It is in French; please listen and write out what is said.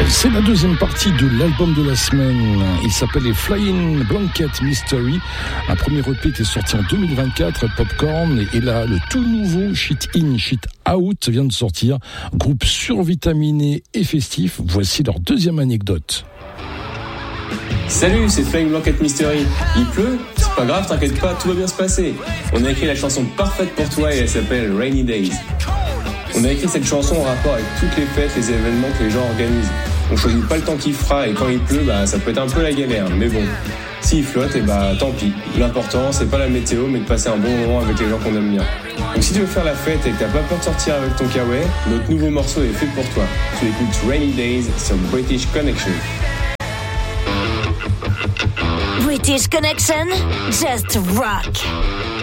C'est la deuxième partie de l'album de la semaine. Il s'appelle les Flying Blanket Mystery. Un premier EP était sorti en 2024, Popcorn. Et là, le tout nouveau Shit In, Shit Out vient de sortir. Groupe survitaminé et festif. Voici leur deuxième anecdote. Salut, c'est Flying Blanket Mystery. Il pleut? C'est pas grave, t'inquiète pas, tout va bien se passer. On a écrit la chanson parfaite pour toi et elle s'appelle Rainy Days. On a écrit cette chanson en rapport avec toutes les fêtes, les événements que les gens organisent. On choisit pas le temps qu'il fera et quand il pleut, ça peut être un peu la galère. Mais bon, s'il flotte, tant pis. L'important, c'est pas la météo, mais de passer un bon moment avec les gens qu'on aime bien. Donc si tu veux faire la fête et que t'as pas peur de sortir avec ton kawaii, notre nouveau morceau est fait pour toi. Tu écoutes Rainy Days sur British Connection. British Connection, just rock.